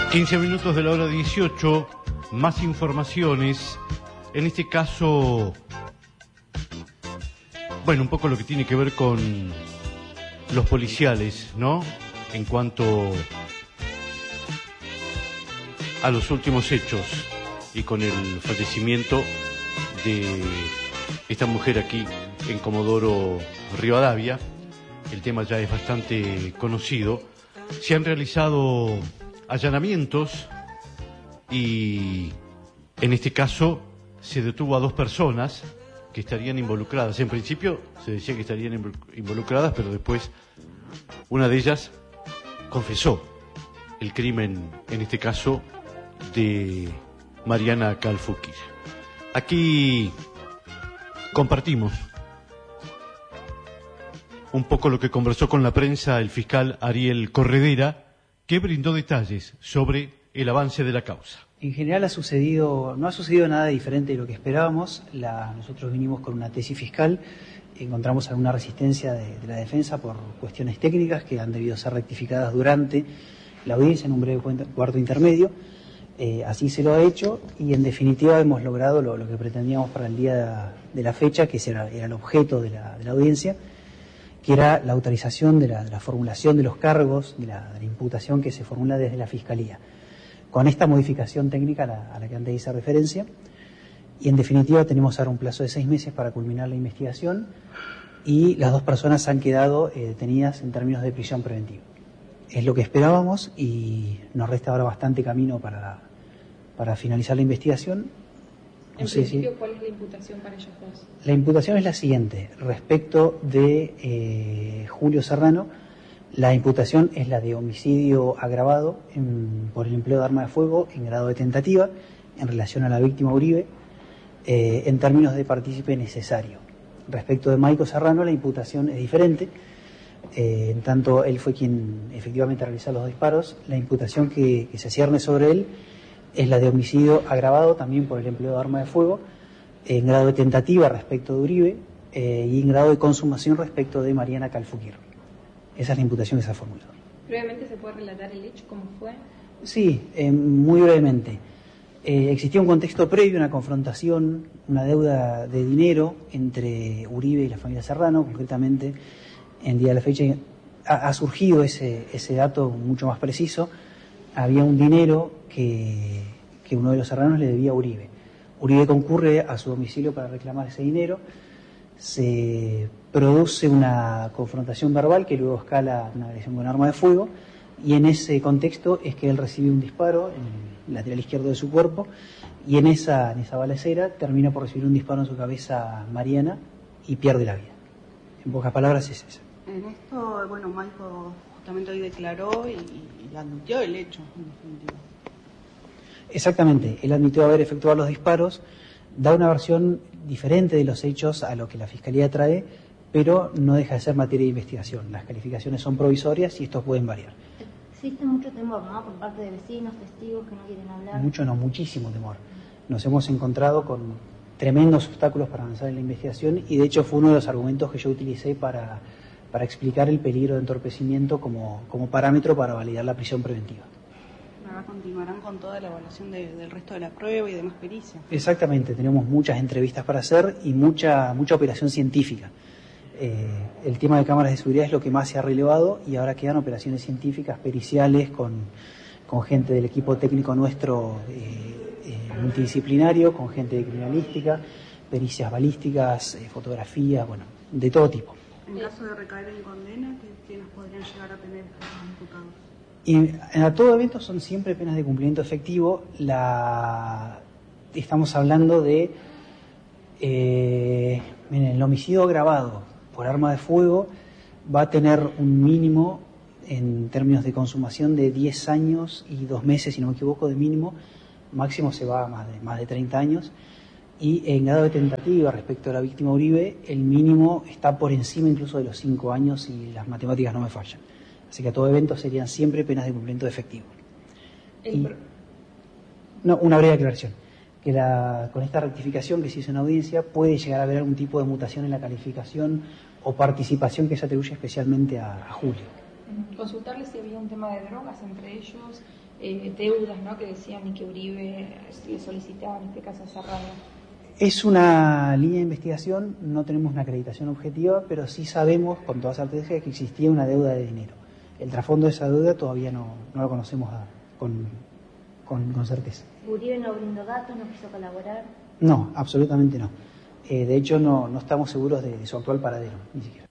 15 minutos de la hora 18, más informaciones, en este caso, bueno, un poco lo que tiene que ver con los policiales, ¿no? En cuanto a los últimos hechos y con el fallecimiento de esta mujer aquí en Comodoro Rivadavia, el tema ya es bastante conocido. Se han realizado allanamientos y en este caso se detuvo a 2 personas que estarían involucradas. En principio se decía que estarían involucradas, pero después una de ellas confesó el crimen, en este caso, de Mariana Calfukir. Aquí compartimos un poco lo que conversó con la prensa el fiscal Ariel Corredera, que brindó detalles sobre el avance de la causa. En general no ha sucedido nada diferente de lo que esperábamos. Nosotros vinimos con una tesis fiscal, encontramos alguna resistencia de la defensa por cuestiones técnicas que han debido ser rectificadas durante la audiencia en un breve cuarto intermedio. Así se lo ha hecho y en definitiva hemos logrado lo que pretendíamos para el día de la fecha, que era el objeto de la audiencia, que era la autorización de la formulación de los cargos, de la imputación que se formula desde la Fiscalía, con esta modificación técnica a la que antes hice referencia. Y en definitiva tenemos ahora un plazo de 6 meses para culminar la investigación y las 2 personas han quedado detenidas en términos de prisión preventiva. Es lo que esperábamos y nos resta ahora bastante camino para finalizar la investigación. En principio, ¿cuál es la imputación para ellos 2? La imputación es la siguiente. Respecto de Julio Serrano, la imputación es la de homicidio agravado por el empleo de arma de fuego en grado de tentativa en relación a la víctima Uribe, en términos de partícipe necesario. Respecto de Maico Serrano, la imputación es diferente. En tanto él fue quien efectivamente realizó los disparos, la imputación que se cierne sobre él es la de homicidio agravado también por el empleo de arma de fuego en grado de tentativa respecto de Uribe y en grado de consumación respecto de Mariana Calfukir. Esa es la imputación que se ha formulado. ¿Brevemente se puede relatar el hecho, cómo fue? Sí, muy brevemente. Existía un contexto previo, una confrontación, una deuda de dinero entre Uribe y la familia Serrano, concretamente en día de la fecha ha surgido ese dato mucho más preciso. Había un dinero que uno de los serranos le debía a Uribe. Uribe concurre a su domicilio para reclamar ese dinero. Se produce una confrontación verbal que luego escala una agresión con arma de fuego y en ese contexto es que él recibe un disparo en el lateral izquierdo de su cuerpo y en esa balacera termina por recibir un disparo en su cabeza Mariana y pierde la vida. En pocas palabras es eso. En esto, bueno, Maico justamente hoy declaró y admitió el hecho, en definitiva. Exactamente, él admitió haber efectuado los disparos, da una versión diferente de los hechos a lo que la Fiscalía trae, pero no deja de ser materia de investigación. Las calificaciones son provisorias y estos pueden variar. Existe mucho temor, ¿no?, por parte de vecinos, testigos que no quieren hablar. Mucho no, muchísimo temor. Nos hemos encontrado con tremendos obstáculos para avanzar en la investigación y de hecho fue uno de los argumentos que yo utilicé para explicar el peligro de entorpecimiento como parámetro para validar la prisión preventiva. Ahora continuarán con toda la evaluación del resto de la prueba y demás pericias. Exactamente, tenemos muchas entrevistas para hacer y mucha operación científica. El tema de cámaras de seguridad es lo que más se ha relevado y ahora quedan operaciones científicas, periciales, con gente del equipo técnico nuestro multidisciplinario, con gente de criminalística, pericias balísticas, fotografías, bueno, de todo tipo. En caso de recaer en condena, ¿qué nos podrían llegar a tener los imputados? Y a todo evento son siempre penas de cumplimiento efectivo. Estamos hablando de el homicidio agravado por arma de fuego va a tener un mínimo en términos de consumación de 10 años y 2 meses, si no me equivoco, de mínimo. Máximo se va a más de 30 años. Y en grado de tentativa respecto a la víctima Uribe, el mínimo está por encima incluso de los 5 años y las matemáticas no me fallan. Así que a todo evento serían siempre penas de cumplimiento efectivo. Una breve aclaración. Que con esta rectificación que se hizo en audiencia puede llegar a haber algún tipo de mutación en la calificación o participación que se atribuye especialmente a Julio. Consultarles si había un tema de drogas entre ellos, deudas, ¿no? Que decían y que Uribe le solicitaba, en este caso a Serrano. Es una línea de investigación, no tenemos una acreditación objetiva, pero sí sabemos con toda certeza que existía una deuda de dinero. El trasfondo de esa deuda todavía no lo conocemos con certeza. ¿Uribe no brindó datos, no quiso colaborar? No, absolutamente no. De hecho, no estamos seguros de su actual paradero, ni siquiera.